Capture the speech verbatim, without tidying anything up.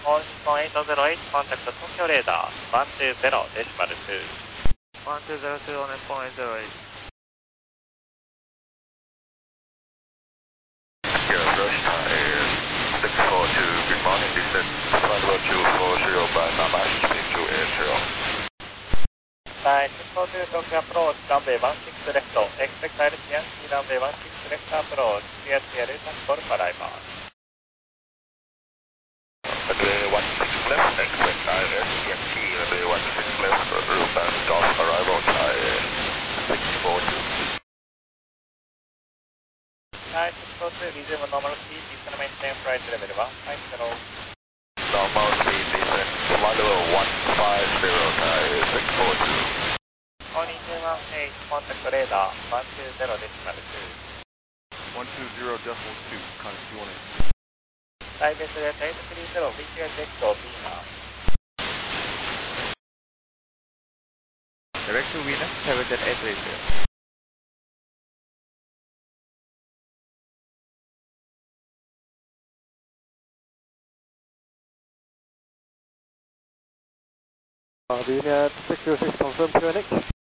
本日本はちゼロはち、コンタクト東京レーダー、ワンツーゼロデシマルツー。ワンツーゼロツー、日本はちゼロはち。 Yes, Rushtown is six four two, good morning, descent, flight level two four zero by Nama, speed two eight zero. Sky six four two, Tokyo approach, runway one six left, expect I L T Yankee runway one six left approach, clear to L, thanks for arrival. Runway one six left, expect I L T Yankee runway one six left, route and stop arrival, Sky six four two. Sky six four two, resume normal speed, descent maintain flight level one five zero. Normal speed descent, flight level one five zero, Sky six four two. Morning two one eight, contact radar, one two zero decimal two. one two zero decimal two, contact two one eight. Sky base delta eight three zero, visual jet to Beamer. Direct to Venus, seven jet eight three zero. Uh, Venus six zero six, confirm Q N X.